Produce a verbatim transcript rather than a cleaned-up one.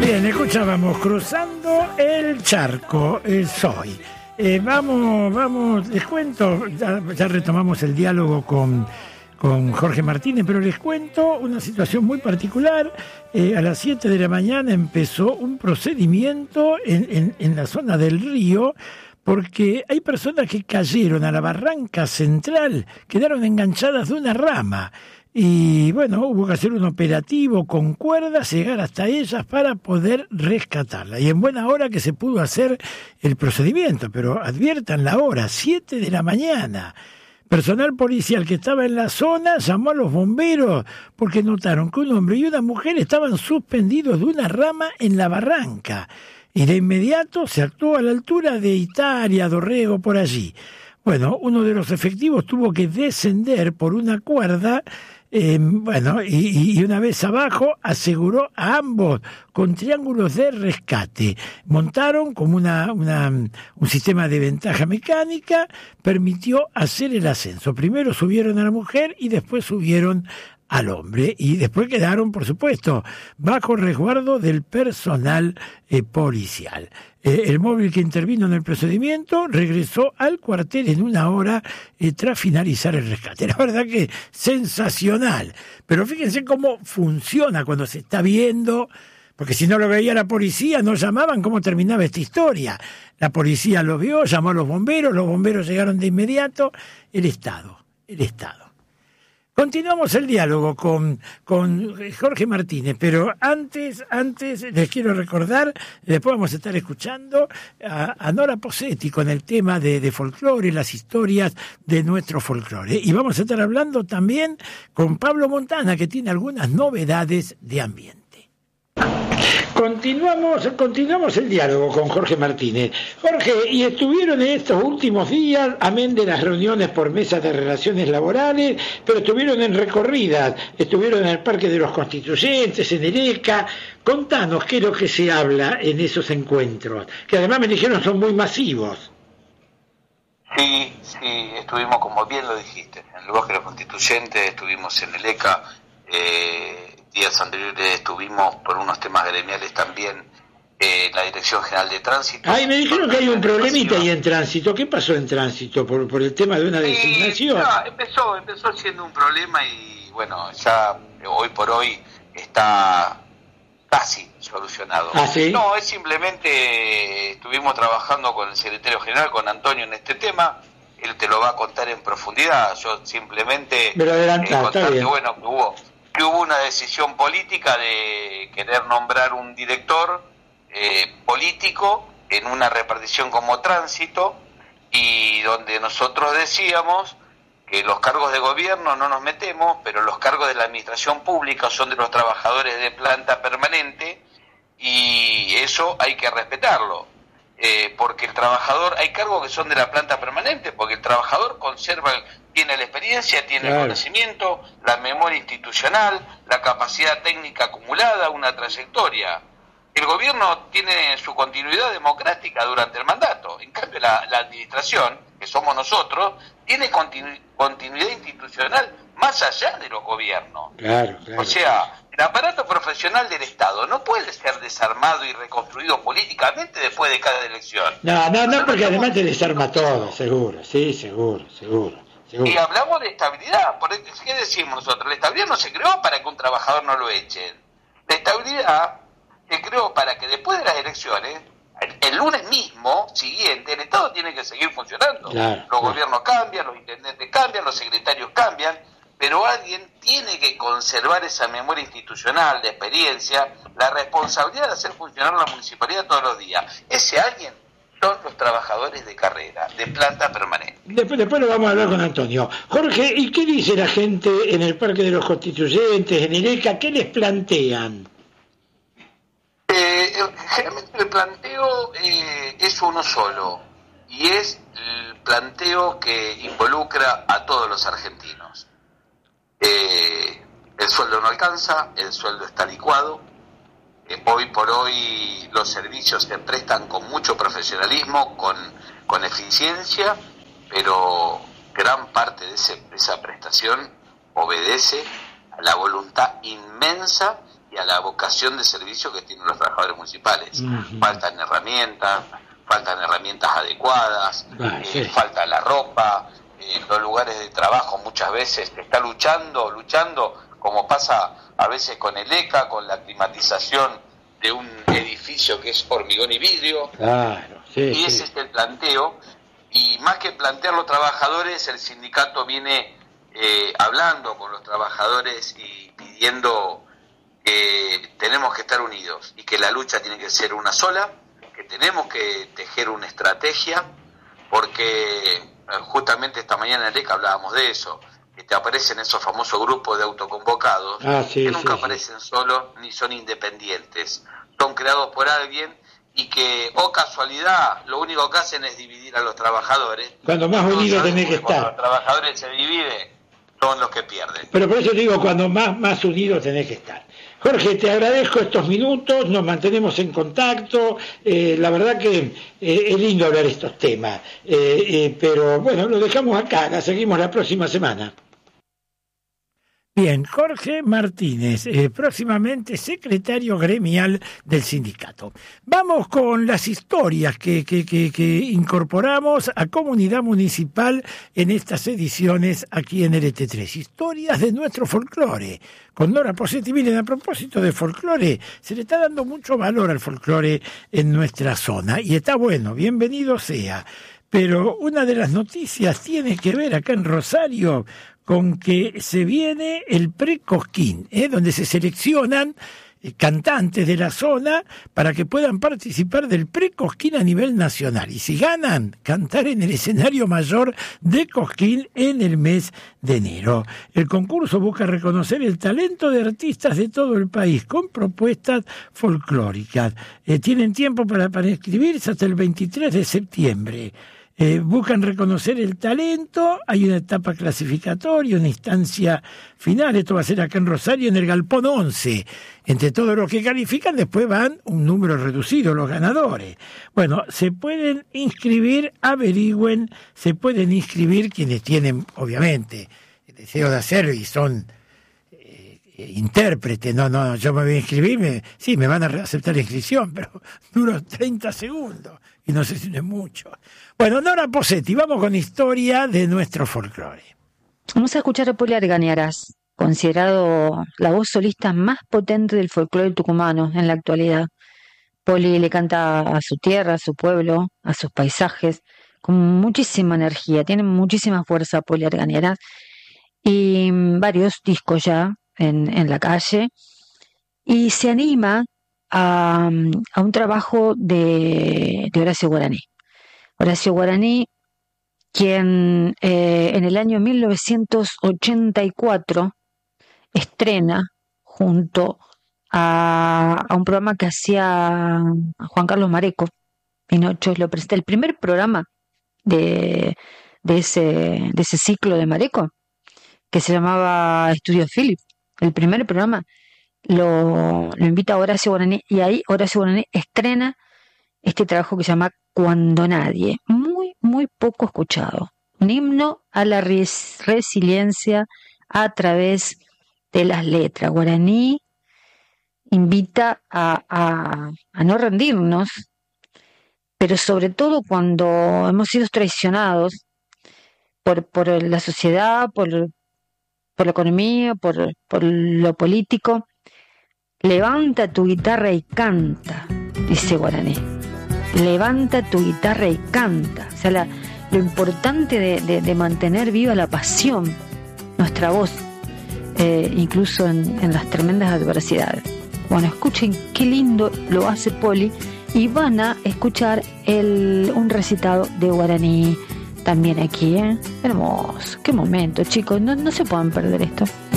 Bien, escuchábamos Cruzando el Charco, eh, soy. Eh, vamos, vamos, les cuento, ya, ya retomamos el diálogo con, con Jorge Martínez, pero les cuento una situación muy particular. Eh, a las siete de la mañana empezó un procedimiento en, en, en la zona del río, porque hay personas que cayeron a la barranca central, quedaron enganchadas de una rama. Y bueno, hubo que hacer un operativo con cuerdas, llegar hasta ellas para poder rescatarla. Y en buena hora que se pudo hacer el procedimiento, pero adviertan la hora, siete de la mañana. Personal policial que estaba en la zona llamó a los bomberos porque notaron que un hombre y una mujer estaban suspendidos de una rama en la barranca. Y de inmediato se actuó a la altura de Italia, Dorrego, por allí. Bueno, uno de los efectivos tuvo que descender por una cuerda. Eh, bueno, y, y una vez abajo aseguró a ambos con triángulos de rescate. Montaron como una, una, un sistema de ventaja mecánica, permitió hacer el ascenso. Primero subieron a la mujer y después subieron al hombre, y después quedaron, por supuesto, bajo resguardo del personal eh, policial. Eh, el móvil que intervino en el procedimiento regresó al cuartel en una hora eh, tras finalizar el rescate. La verdad que sensacional. Pero fíjense cómo funciona cuando se está viendo, porque si no lo veía la policía, no llamaban cómo terminaba esta historia. La policía lo vio, llamó a los bomberos, los bomberos llegaron de inmediato. El Estado, el Estado. Continuamos el diálogo con, con Jorge Martínez, pero antes, antes les quiero recordar, después vamos a estar escuchando a, a Nora Posetti con el tema de, de folclore, las historias de nuestro folclore. Y vamos a estar hablando también con Pablo Montana, que tiene algunas novedades de ambiente. Continuamos, continuamos el diálogo con Jorge Martínez. Jorge, y estuvieron en estos últimos días, amén de las reuniones por mesas de relaciones laborales, pero estuvieron en recorridas, estuvieron en el Parque de los Constituyentes, en el E C A. Contanos qué es lo que se habla en esos encuentros, que además me dijeron son muy masivos. Sí, sí, estuvimos, como bien lo dijiste, en el Bosque de los Constituyentes, estuvimos en el E C A, eh, días anteriores estuvimos por unos temas gremiales también en eh, la Dirección General de Tránsito. Ay, me dijeron que hay un problemita ahí en tránsito. ¿Qué pasó en tránsito por, por el tema de una designación? Eh, no, empezó, empezó siendo un problema y bueno, ya hoy por hoy está casi solucionado. ¿Ah, sí? No, es simplemente estuvimos trabajando con el secretario general, con Antonio, en este tema. Él te lo va a contar en profundidad. Yo simplemente me lo adelantás, eh, contarte, está bien. bueno, que hubo que hubo una decisión política de querer nombrar un director eh, político en una repartición como tránsito, y donde nosotros decíamos que los cargos de gobierno no nos metemos, pero los cargos de la administración pública son de los trabajadores de planta permanente, y eso hay que respetarlo. Eh, porque el trabajador, hay cargos que son de la planta permanente, porque el trabajador conserva, el, tiene la experiencia, tiene claro. el conocimiento, la memoria institucional, la capacidad técnica acumulada, una trayectoria. El gobierno tiene su continuidad democrática durante el mandato, en cambio la, la administración, que somos nosotros, tiene continu, continuidad institucional más allá de los gobiernos. Claro, claro. O sea, el aparato profesional del Estado no puede ser desarmado y reconstruido políticamente después de cada elección. No, no, no, porque además te desarma todo, seguro, sí, seguro, seguro, seguro. Y hablamos de estabilidad, ¿qué decimos nosotros? La estabilidad no se creó para que un trabajador no lo echen. La estabilidad se creó para que después de las elecciones, el, el lunes mismo, siguiente, el Estado tiene que seguir funcionando. Claro, los claro. gobiernos cambian, los intendentes cambian, los secretarios cambian, pero alguien tiene que conservar esa memoria institucional, de experiencia, la responsabilidad de hacer funcionar la municipalidad todos los días. Ese alguien son los trabajadores de carrera, de planta permanente. Después, después lo vamos a hablar con Antonio. Jorge, ¿y qué dice la gente en el Parque de los Constituyentes, en el E C A? ¿Qué les plantean? Eh, generalmente el planteo eh, es uno solo, y es el planteo que involucra a todos los argentinos. Eh, el sueldo no alcanza, el sueldo está licuado, eh, hoy por hoy los servicios se prestan con mucho profesionalismo, con, con eficiencia, pero gran parte de, ese, de esa prestación obedece a la voluntad inmensa y a la vocación de servicio que tienen los trabajadores municipales. Uh-huh. Faltan herramientas, faltan herramientas adecuadas, ah, sí. eh, falta la ropa, eh, los lugares de trabajo muchas veces se está luchando, luchando, como pasa a veces con el E C A, con la climatización de un edificio que es hormigón y vidrio, claro, sí, y sí. ese es el planteo, y más que plantear los trabajadores, el sindicato viene eh, hablando con los trabajadores y pidiendo que tenemos que estar unidos y que la lucha tiene que ser una sola, que tenemos que tejer una estrategia, porque justamente esta mañana en el E C A hablábamos de eso, que te aparecen esos famosos grupos de autoconvocados, ah, sí, que nunca sí, aparecen sí. solos ni son independientes, son creados por alguien y que, oh casualidad, lo único que hacen es dividir a los trabajadores. Cuando más unidos tenés que cuando estar. Los trabajadores se dividen, son los que pierden. Pero por eso digo, cuando más, más unidos tenés que estar. Jorge, te agradezco estos minutos, nos mantenemos en contacto, eh, la verdad que eh, es lindo hablar estos temas, eh, eh, pero bueno, lo dejamos acá, la seguimos la próxima semana. Bien, Jorge Martínez, eh, próximamente secretario gremial del sindicato. Vamos con las historias que, que, que, que incorporamos a Comunidad Municipal en estas ediciones aquí en L T tres. Historias de nuestro folclore. Con Nora Posetti. Miren, a propósito de folclore, se le está dando mucho valor al folclore en nuestra zona y está bueno, bienvenido sea. Pero una de las noticias tiene que ver acá en Rosario con que se viene el Pre-Cosquín, ¿eh? donde se seleccionan eh, cantantes de la zona para que puedan participar del Pre-Cosquín a nivel nacional. Y si ganan, cantar en el escenario mayor de Cosquín en el mes de enero. El concurso busca reconocer el talento de artistas de todo el país con propuestas folclóricas. Eh, tienen tiempo para, para inscribirse hasta el veintitrés de septiembre. Eh, buscan reconocer el talento, hay una etapa clasificatoria, una instancia final, esto va a ser acá en Rosario, en el Galpón once. Entre todos los que califican, después van un número reducido, los ganadores. Bueno, se pueden inscribir, averigüen, se pueden inscribir quienes tienen, obviamente, el deseo de hacerlo y son eh, intérpretes. No, no, yo me voy a inscribir, me, sí, me van a aceptar la inscripción, pero duro treinta segundos. Y no sé si no es mucho. Bueno, Nora Posetti, vamos con historia de nuestro folclore. Vamos a escuchar a Poli Argañarás, considerado la voz solista más potente del folclore tucumano en la actualidad. Poli le canta a su tierra, a su pueblo, a sus paisajes, con muchísima energía, tiene muchísima fuerza Poli Argañarás, y varios discos ya en, en la calle, y se anima A, a un trabajo de, de Horacio Guaraní. Horacio Guaraní, quien eh, en el año mil novecientos ochenta y cuatro estrena junto a, a un programa que hacía Juan Carlos Mareco, Pinocho lo presenta, el primer programa de, de, ese, de ese ciclo de Mareco, que se llamaba Estudio Philip, el primer programa. Lo, lo invita a Horacio Guaraní y ahí Horacio Guaraní estrena este trabajo que se llama Cuando Nadie, muy, muy poco escuchado. Un himno a la res, resiliencia a través de las letras. Guaraní invita a, a, a no rendirnos, pero sobre todo cuando hemos sido traicionados por, por la sociedad, por, por la economía, por, por lo político. Levanta tu guitarra y canta, dice Guaraní. Levanta tu guitarra y canta. O sea, la, lo importante de, de, de mantener viva la pasión, nuestra voz, eh, incluso en, en las tremendas adversidades. Bueno, escuchen qué lindo lo hace Poli y van a escuchar el, un recitado de Guaraní también aquí, ¿eh? Hermoso, qué momento, chicos, no, no se pueden perder esto.